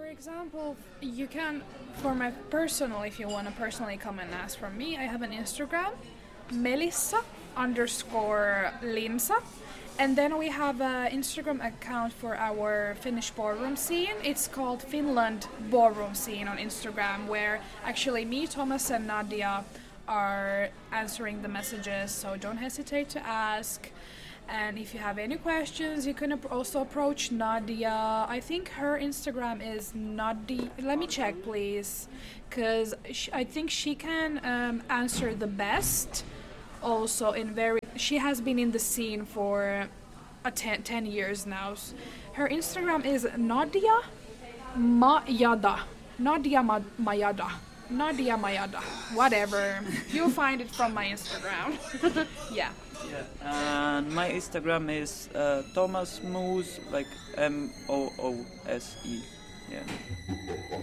example, you can, for my personal, if you want to personally come and ask from me, I have an Instagram, Melissa_Linsa. And then we have an Instagram account for our Finnish ballroom scene. It's called Finland Ballroom Scene on Instagram, where actually me, Thomas, and Nadia are answering the messages, so don't hesitate to ask. And if you have any questions, you can also approach Nadia. I think her Instagram is Nadia. Let me check, please, because I think she can answer the best. Also, she has been in the scene for 10 years now. Her Instagram is Nadia Mayada. Nadia Mayada. Whatever. You'll find it from my Instagram. Yeah. Yeah. And my Instagram is Thomas Moose, like Moose. Yeah.